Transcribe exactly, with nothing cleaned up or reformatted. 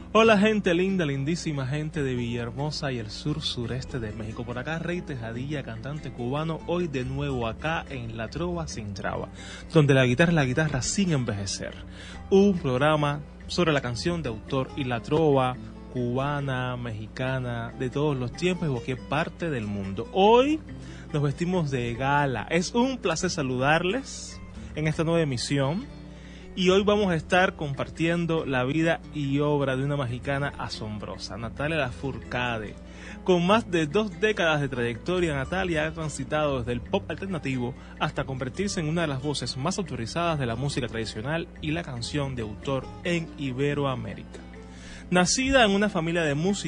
Hola gente linda, lindísima gente de Villahermosa y el sur sureste de México. Por acá Rey Tejadilla, cantante cubano, hoy de nuevo acá en La Trova Sin Traba, donde la guitarra es la guitarra sin envejecer. Un programa sobre la canción de autor y la trova cubana, mexicana, de todos los tiempos y cualquier parte del mundo. Hoy nos vestimos de gala. Es un placer saludarles en esta nueva emisión. Y hoy vamos a estar compartiendo la vida y obra de una mexicana asombrosa, Natalia Lafourcade. Con más de dos décadas de trayectoria, Natalia ha transitado desde el pop alternativo hasta convertirse en una de las voces más autorizadas de la música tradicional y la canción de autor en Iberoamérica. Nacida en una familia de músicos,